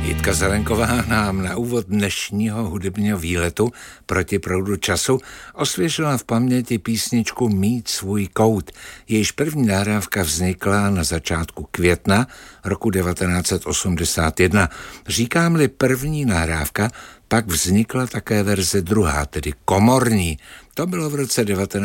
Jitka Zelenková nám na úvod dnešního hudebního výletu proti proudu času osvěžila v paměti písničku Mít svůj kout. Jejíž první nahrávka vznikla na začátku května roku 1981. Říkám-li první nahrávka, pak vznikla také verze druhá, tedy komorní. To bylo v roce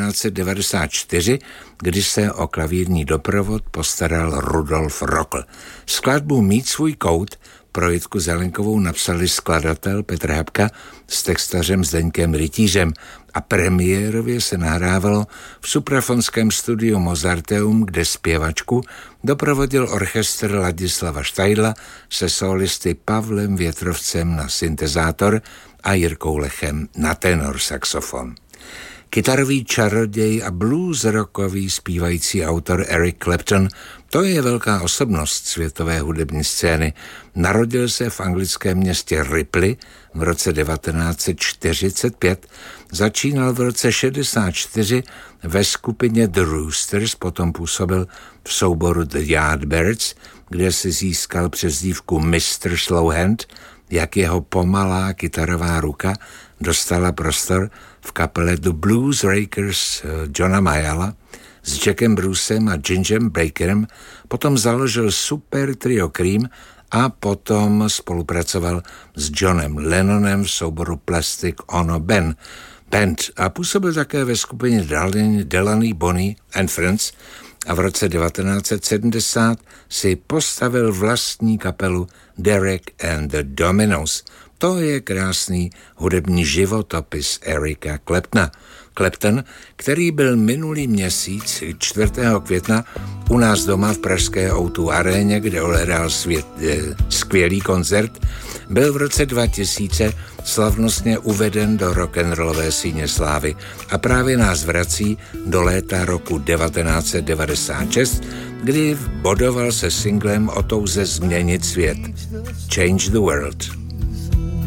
1994, kdy se o klavírní doprovod postaral Rudolf Rokl. Skladbu Mít svůj kout pro Jitku Zelenkovou napsali skladatel Petr Habka s textařem Zdeňkem Rytířem a premiérově se nahrávalo v suprafonském studiu Mozarteum, kde zpěvačku doprovodil orchestr Ladislava Štajdla se solisty Pavlem Větrovcem na syntezátor a Jirkou Lechem na tenor saxofon. Kytarový čaroděj a blues rockový zpívající autor Eric Clapton, to je velká osobnost světové hudební scény. Narodil se v anglickém městě Ripley v roce 1945, začínal v roce 1964 ve skupině The Roosters, potom působil v souboru The Yardbirds, kde si získal přezdívku Mr. Slowhand, jak jeho pomalá kytarová ruka dostala prostor v kapele The Blues Rakers Johna Mayalla s Jackem Brucem a Gingerem Bakerem, potom založil super trio Cream a potom spolupracoval s Johnem Lennonem v souboru Plastic Ono Band a působil také ve skupině Delaney, Bonnie and Friends a v roce 1970 si postavil vlastní kapelu Derek and the Dominos. To je krásný hudební životopis Erika Claptona. Clapton, který byl minulý měsíc 4. května u nás doma v pražské O2 aréně, kde odehrál skvělý koncert, byl v roce 2000 slavnostně uveden do rock'n'rollové síně slávy a právě nás vrací do léta roku 1996, kdy bodoval se singlem o touze změnit svět. Change the World.